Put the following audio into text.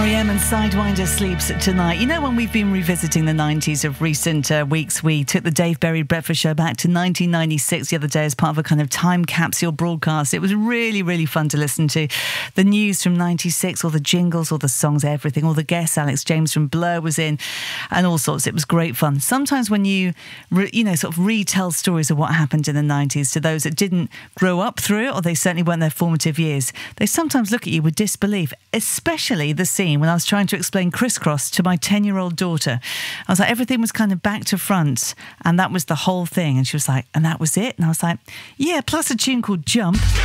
R.E.M. and Sidewinder sleeps tonight. You know, when we've been revisiting the 90s of recent weeks, we took the Dave Berry Breakfast Show back to 1996 the other day as part of a kind of time capsule broadcast. It was really, really fun to listen to. The news from 96, all the jingles, all the songs, everything, all the guests. Alex James from Blur was in and all sorts. It was great fun. Sometimes when you sort of retell stories of what happened in the 90s to those that didn't grow up through it, or they certainly weren't their formative years, they sometimes look at you with disbelief, especially the scene when I was trying to explain Crisscross to my 10-year-old daughter. I was like, everything was kind of back to front, and that was the whole thing. And she was like, and that was it? And I was like, yeah, plus a tune called Jump.